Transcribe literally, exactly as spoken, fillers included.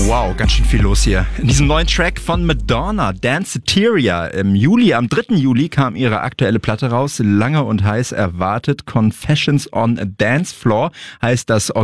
Wow, ganz schön viel los hier. In diesem neuen Track von Madonna, Danceteria. Im Juli, am dritten Juli kam ihre aktuelle Platte raus. Lange und heiß erwartet. Confessions on a Dance Floor heißt das